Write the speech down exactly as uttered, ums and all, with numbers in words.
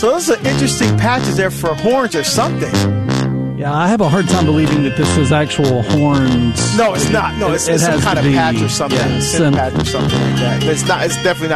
So those are interesting patches there for horns or something. Yeah, I have a hard time believing that this is actual horns. No, it's not. No, it's, it, it's it some has kind to of be, patch or something. Yeah, Syn patch or something like that. It's not. It's definitely not.